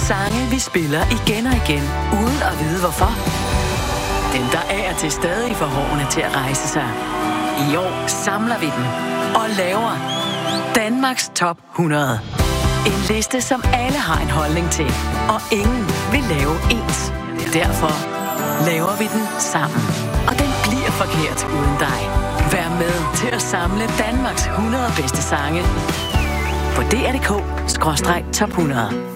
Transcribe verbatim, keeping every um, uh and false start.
Sange, vi spiller igen og igen, uden at vide hvorfor. Dem, der af og til stadig får hårene til at rejse sig. I år samler vi dem og laver Danmarks Top hundrede. En liste, som alle har en holdning til, og ingen vil lave ens. Derfor laver vi den sammen. Og den bliver forkert uden dig. Vær med til at samle Danmarks hundrede bedste sange på D R punktum D K skråstreg top hundrede.